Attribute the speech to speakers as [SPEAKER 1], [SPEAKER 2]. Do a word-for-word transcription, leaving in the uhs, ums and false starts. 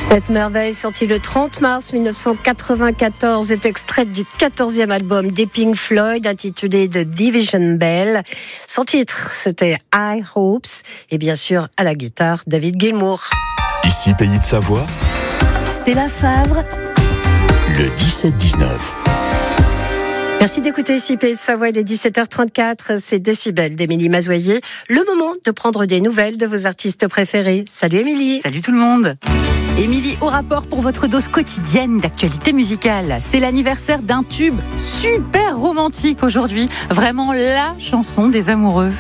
[SPEAKER 1] Cette merveille, sortie le trente mars mille neuf cent quatre-vingt-quatorze, est extraite du quatorzième album des Pink Floyd intitulé The Division Bell. Son titre, c'était High Hopes, et bien sûr à la guitare, David Gilmour.
[SPEAKER 2] Ici Pays de Savoie,
[SPEAKER 3] Stella Favre,
[SPEAKER 2] le dix-sept dix-neuf.
[SPEAKER 1] Merci d'écouter ici Pays de Savoie, il est dix-sept heures trente-quatre, c'est Décibel d'Émilie Mazoyer. Le moment de prendre des nouvelles de vos artistes préférés. Salut Émilie.
[SPEAKER 3] Salut tout le monde. Émilie, au rapport pour votre dose quotidienne d'actualité musicale. C'est l'anniversaire d'un tube super romantique aujourd'hui. Vraiment la chanson des amoureux.